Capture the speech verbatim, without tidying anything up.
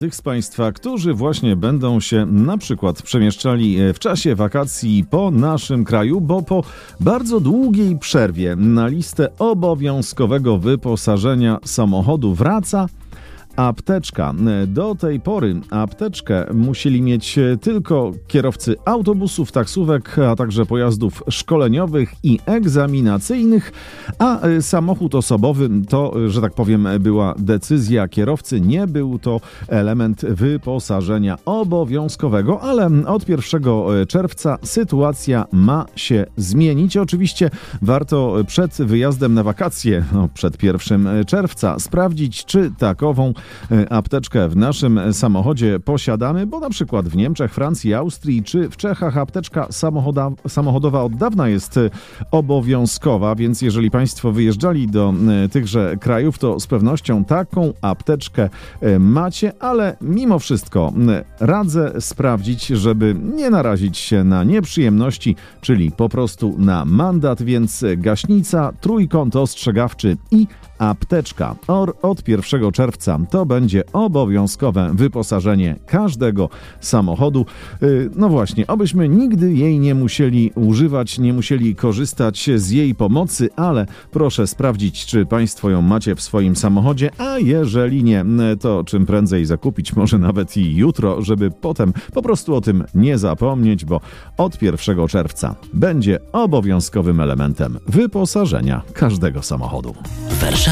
Tych z Państwa, którzy właśnie będą się na przykład przemieszczali w czasie wakacji po naszym kraju, bo po bardzo długiej przerwie na listę obowiązkowego wyposażenia samochodu wraca apteczka. Do tej pory apteczkę musieli mieć tylko kierowcy autobusów, taksówek, a także pojazdów szkoleniowych i egzaminacyjnych, a samochód osobowy to, że tak powiem, była decyzja kierowcy. Nie był to element wyposażenia obowiązkowego, ale od pierwszego czerwca sytuacja ma się zmienić. Oczywiście warto przed wyjazdem na wakacje, no, przed pierwszego czerwca, sprawdzić, czy takową apteczkę w naszym samochodzie posiadamy, bo na przykład w Niemczech, Francji, Austrii czy w Czechach apteczka samochoda, samochodowa od dawna jest obowiązkowa, więc jeżeli Państwo wyjeżdżali do tychże krajów, to z pewnością taką apteczkę macie, ale mimo wszystko radzę sprawdzić, żeby nie narazić się na nieprzyjemności, czyli po prostu na mandat, więc gaśnica, trójkąt ostrzegawczy i apteczka. Or od pierwszego czerwca to będzie obowiązkowe wyposażenie każdego samochodu. No właśnie, obyśmy nigdy jej nie musieli używać, nie musieli korzystać z jej pomocy, ale proszę sprawdzić, czy Państwo ją macie w swoim samochodzie, a jeżeli nie, to czym prędzej zakupić, może nawet i jutro, żeby potem po prostu o tym nie zapomnieć, bo od pierwszego czerwca będzie obowiązkowym elementem wyposażenia każdego samochodu.